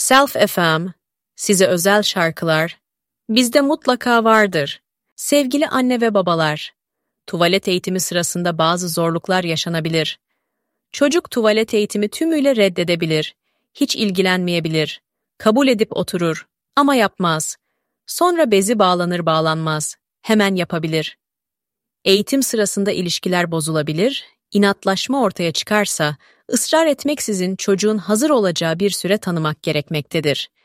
Self FM, size özel şarkılar, bizde mutlaka vardır. Sevgili anne ve babalar, tuvalet eğitimi sırasında bazı zorluklar yaşanabilir. Çocuk tuvalet eğitimi tümüyle reddedebilir, hiç ilgilenmeyebilir, kabul edip oturur ama yapmaz. Sonra bezi bağlanır bağlanmaz, hemen yapabilir. Eğitim sırasında ilişkiler bozulabilir, inatlaşma ortaya çıkarsa, ısrar etmeksizin çocuğun hazır olacağı bir süre tanımak gerekmektedir.